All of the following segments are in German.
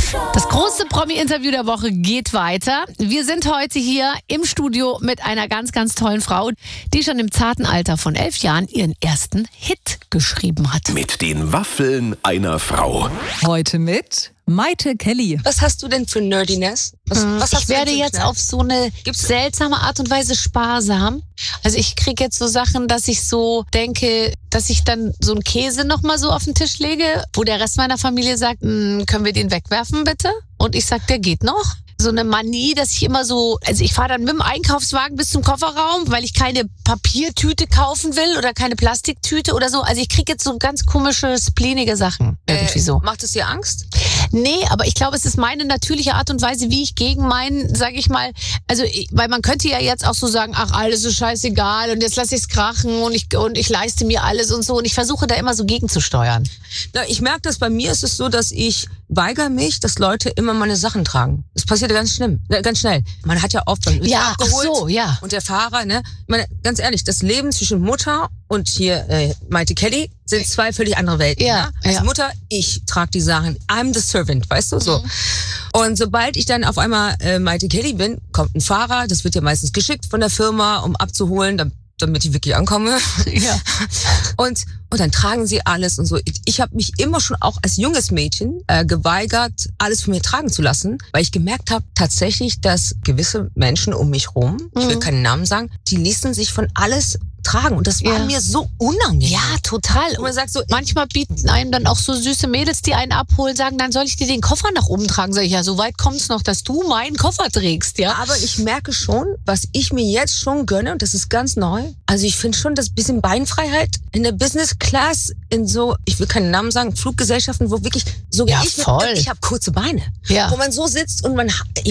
Das große Promi-Interview der Woche geht weiter. Wir sind heute hier im Studio mit einer ganz, ganz tollen Frau, die schon im zarten Alter von 11 Jahren ihren ersten Hit geschrieben hat. Mit den Waffeln einer Frau. Heute mit Maite Kelly. Was hast du denn für Nerdiness? Was hast Ich werde jetzt auf so eine seltsame Art und Weise sparsam. Also ich kriege jetzt so Sachen, dass ich so denke, dass ich dann so einen Käse nochmal so auf den Tisch lege, wo der Rest meiner Familie sagt, können wir den wegwerfen bitte? Und ich sag, der geht noch. So eine Manie, dass ich immer so, also ich fahre dann mit dem Einkaufswagen bis zum Kofferraum, weil ich keine Papiertüte kaufen will oder keine Plastiktüte oder so. Also ich kriege jetzt so ganz komische, spleenige Sachen. Irgendwie so. Macht es dir Angst? Nee, aber ich glaube, es ist meine natürliche Art und Weise, wie ich gegen meinen, sag ich mal, also weil man könnte ja jetzt auch so sagen, ach, alles ist scheißegal und jetzt lasse ich es krachen und ich leiste mir alles und so und ich versuche da immer so gegenzusteuern. Na, ich merke das, bei mir ist es so, dass ich weigere mich, dass Leute immer meine Sachen tragen. Das passiert ganz schnell. Man hat ja oft dann abgeholt und der Fahrer, ne? Ich meine, ganz ehrlich, das Leben zwischen Mutter und hier Maite Kelly sind zwei völlig andere Welten. Ja, ne? Als Mutter, ich trage die Sachen. I'm the servant, weißt du so. Und sobald ich dann auf einmal Maite Kelly bin, kommt ein Fahrer, das wird ja meistens geschickt von der Firma, um abzuholen, damit ich wirklich ankomme. Ja. Und dann tragen sie alles und so. Ich habe mich immer schon auch als junges Mädchen geweigert, alles von mir tragen zu lassen, weil ich gemerkt habe tatsächlich, dass gewisse Menschen um mich rum, ich will keinen Namen sagen, die ließen sich von alles tragen und das war mir so unangenehm. Ja, total. Und man sagt so, manchmal bieten einem dann auch so süße Mädels, die einen abholen, sagen, dann soll ich dir den Koffer nach oben tragen. Sag ich, ja, so weit kommt's noch, dass du meinen Koffer trägst, ja. Aber ich merke schon, was ich mir jetzt schon gönne, und das ist ganz neu. Also ich finde schon, das bisschen Beinfreiheit in der Business Class, in so, ich will keinen Namen sagen, Fluggesellschaften, wo wirklich so, ich habe kurze Beine. Ja. Wo man so sitzt und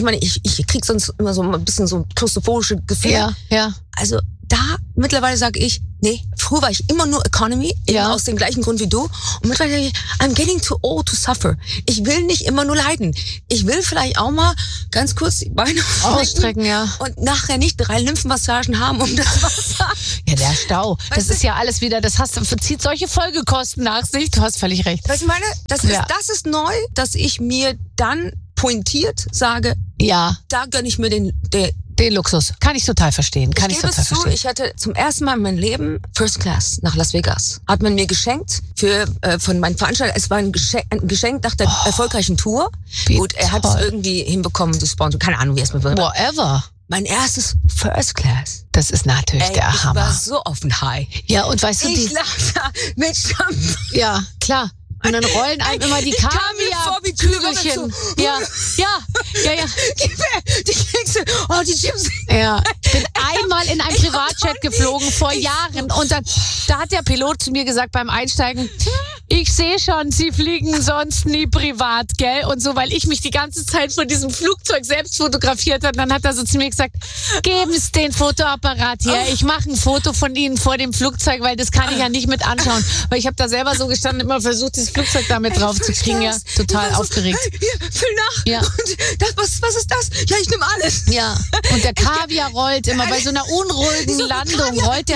ich krieg sonst immer so ein bisschen so klaustrophobische Gefühle. Ja. Also da mittlerweile sage ich, nee, früher war ich immer nur Economy, eben aus dem gleichen Grund wie du. Und mittlerweile sage ich, I'm getting too old to suffer. Ich will nicht immer nur leiden. Ich will vielleicht auch mal ganz kurz die Beine ausstrecken, ja. Und nachher nicht 3 Lymphmassagen haben um das Wasser. Ja, der Stau. Das ist ja alles wieder, das zieht solche Folgekosten nach sich. Du hast völlig recht. Was ich meine, das ist neu, dass ich mir dann pointiert sage, da gönne ich mir den Luxus. Kann ich total verstehen. Ich hatte zum ersten Mal in meinem Leben First Class nach Las Vegas. Hat man mir geschenkt von meinen Veranstaltern. Es war ein Geschenk nach der erfolgreichen Tour. Gut, er hat es irgendwie hinbekommen, das Sponsor. Keine Ahnung, wie es mir wird. Whatever. Mein erstes First Class. Das ist natürlich der Hammer. Ich war so auf den High. Ja, und weißt du, ich lag da mit Champagner. Ja, klar. Und dann rollen einem immer die Kaviar-Kügelchen. Ja. Gib her die Kekse. Oh, die Chips. Ja. Ich bin einmal in einem Privatjet geflogen, vor Jahren. Und da hat der Pilot zu mir gesagt beim Einsteigen, ich sehe schon, Sie fliegen sonst nie privat, gell? Und so, weil ich mich die ganze Zeit von diesem Flugzeug selbst fotografiert habe. Dann hat er so zu mir gesagt, geben Sie den Fotoapparat hier. Ich mache ein Foto von Ihnen vor dem Flugzeug, weil das kann ich ja nicht mit anschauen. Weil ich habe da selber so gestanden, immer versucht, dieses Flugzeug damit drauf zu kriegen. Ja, total aufgeregt. Hier, füll nach. Ja. Und was ist das? Ja, ich nehme alles. Ja. Und der Kaviar rollt immer bei so einer unruhigen Landung, rollt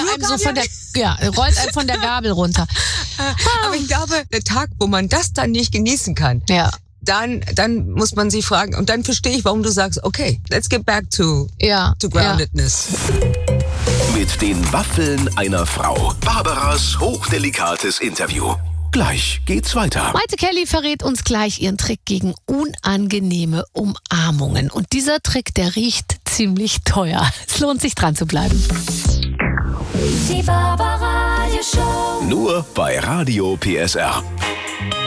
einem von der Gabel runter. Aber ich glaube, der Tag, wo man das dann nicht genießen kann, dann muss man sie fragen. Und dann verstehe ich, warum du sagst, okay, let's get back to groundedness. Mit den Waffeln einer Frau. Barbaras hochdelikates Interview. Gleich geht's weiter. Maite Kelly verrät uns gleich ihren Trick gegen unangenehme Umarmungen. Und dieser Trick, der riecht ziemlich teuer. Es lohnt sich, dran zu bleiben. Die Barbara Radio Show. Nur bei Radio PSR.